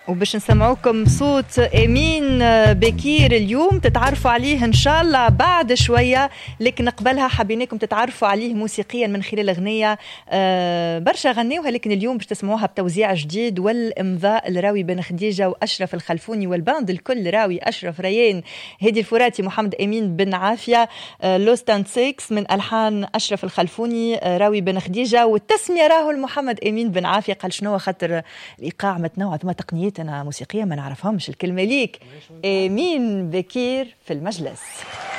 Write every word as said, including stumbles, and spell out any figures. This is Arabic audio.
وباش نسمعوكم صوت أمين بكير اليوم تتعرفوا عليه إن شاء الله بعد شوية، لكن قبلها حبيناكم تتعرفوا عليه موسيقيا من خلال أغنية آه برشا غنيوها، لكن اليوم باش تسمعوها بتوزيع جديد والإمضاء الراوي بن خديجة وأشرف الخلفوني، والباند الكل راوي أشرف ريان هدي الفراتي محمد أمين بن عافية، آه لوست اند سيكس من ألحان أشرف الخلفوني، آه راوي بن خديجة، والتسمية راهو محمد أمين بن عافية. قال شنو خاطر الإيقاع متنوع ثم تقنيات أنا موسيقية ما نعرفهمش. الكلمة ليك أمين بكير في المجلس.